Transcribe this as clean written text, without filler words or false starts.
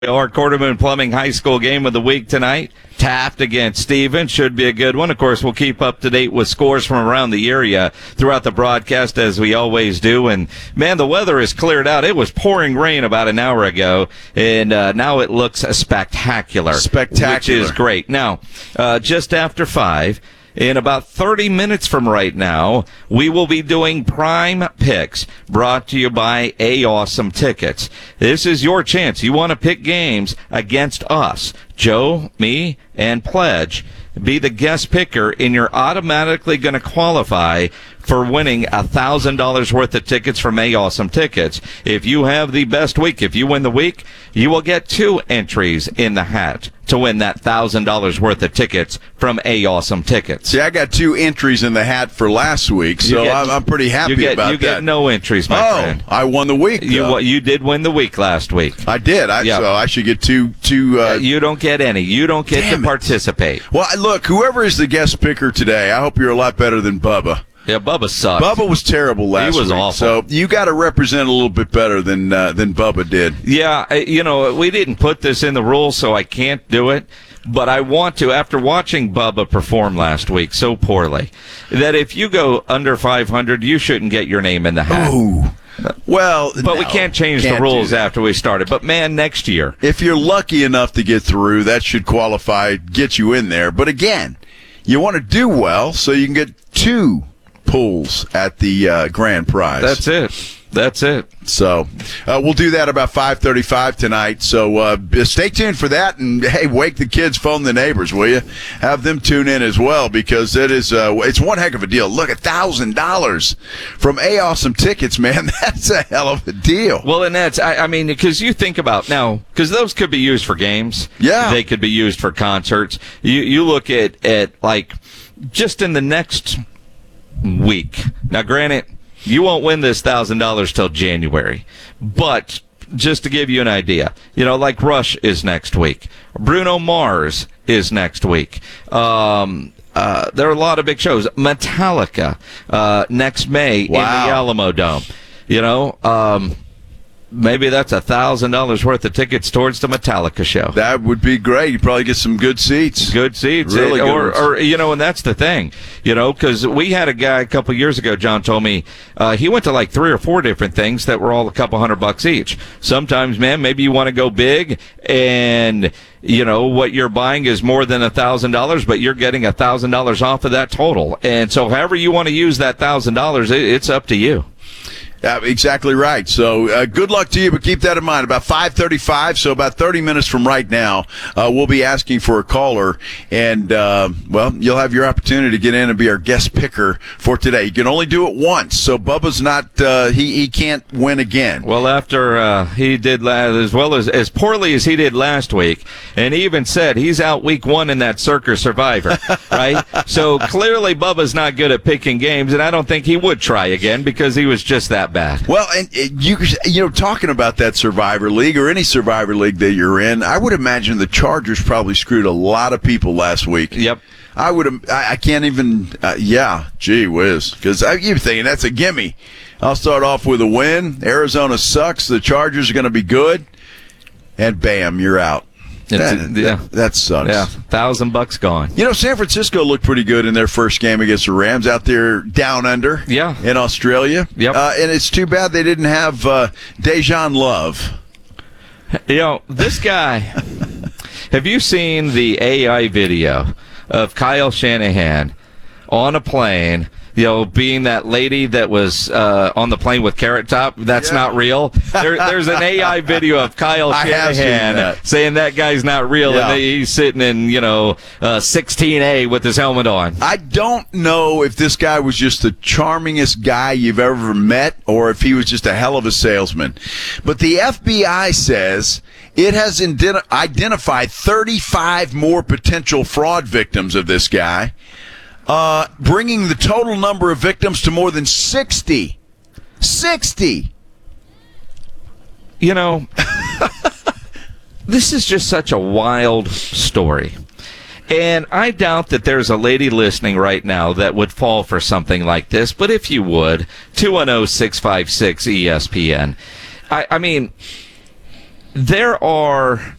Our Quarterman Plumbing High School game of the week tonight. Taft against Stevens should be a good one. Of course, we'll keep up to date with scores from around the area throughout the broadcast as we always do. And, man, the weather has cleared out. It was pouring rain about an hour ago, and now it looks spectacular. Which is great. Now, just after 5, in about 30 minutes from right now, we will be doing Prime Picks, brought to you by A-Awesome Tickets. This is your chance. You want to pick games against us, Joe, me, and Pledge. Be the guest picker, and you're automatically going to qualify for winning $1,000 worth of tickets from A-Awesome Tickets. If you have the best week, if you win the week, you will get 2 entries in the hat to win that $1,000 worth of tickets from A-Awesome Tickets. See, I got 2 entries in the hat for last week, so I'm pretty happy about that. You get no entries, my friend. I won the week. You did win the week last week. I did. So I should get two. You don't get any. You don't get to participate. Well, look, whoever is the guest picker today, I hope you're a lot better than Bubba. Yeah, Bubba sucked. Bubba was terrible last week. He was awful. So you got to represent a little bit better than Bubba did. Yeah, we didn't put this in the rules, so I can't do it. But I want to, after watching Bubba perform last week so poorly, that if you go under 500, you shouldn't get your name in the hat. Ooh. Well, but we can't change the rules after we started. But, man, next year. If you're lucky enough to get through, that should qualify, get you in there. But, again, you want to do well so you can get 2 pulls at the grand prize. That's it. So we'll do that about 5:35 tonight. So stay tuned for that, and hey, wake the kids, phone the neighbors, will you? Have them tune in as well, because it is it's one heck of a deal. Look, $1,000 from A-Awesome Tickets, man. That's a hell of a deal. Well, and that's I mean, because you think about now, because those could be used for games. Yeah, they could be used for concerts. You look at like just in the next week. Now, granted, you won't win this $1,000 till January, but just to give you an idea, like Rush is next week, Bruno Mars is next week. There are a lot of big shows. Metallica next May in the Alamo Dome. Maybe that's $1,000 worth of tickets towards the Metallica show. That would be great. You'd probably get some good seats. Good seats. Really good. Or and that's the thing, because we had a guy a couple years ago, John told me, he went to like 3 or 4 different things that were all a couple $100 each. Sometimes, man, maybe you want to go big and, what you're buying is more than $1,000, but you're getting $1,000 off of that total. And so however you want to use that $1,000, it's up to you. Exactly right. So good luck to you, but keep that in mind. About 5:35, so about 30 minutes from right now, we'll be asking for a caller, and, you'll have your opportunity to get in and be our guest picker for today. You can only do it once, so Bubba's not, he can't win again. Well, after he did as well as poorly as he did last week, and he even said he's out week 1 in that Circa Survivor, right? So clearly Bubba's not good at picking games, and I don't think he would try again because he was just that bad. Well, and you talking about that Survivor League or any Survivor League that you're in, I would imagine the Chargers probably screwed a lot of people last week. Yep. I can't even, gee whiz, because you're thinking that's a gimme. I'll start off with a win. Arizona sucks. The Chargers are going to be good. And bam, you're out. That sucks. Yeah, $1,000 gone. San Francisco looked pretty good in their first game against the Rams out there down under. Yeah. In Australia. Yep. And it's too bad they didn't have Dejan Love. This guy. Have you seen the AI video of Kyle Shanahan on a plane? Being that lady that was on the plane with Carrot Top, that's not real. There's an AI video of Kyle Shanahan saying that guy's not real, and he's sitting in, 16A with his helmet on. I don't know if this guy was just the charmingest guy you've ever met or if he was just a hell of a salesman. But the FBI says it has identified 35 more potential fraud victims of this guy. Bringing the total number of victims to more than 60. 60! This is just such a wild story. And I doubt that there's a lady listening right now that would fall for something like this. But if you would, 210-656-ESPN. I mean, there are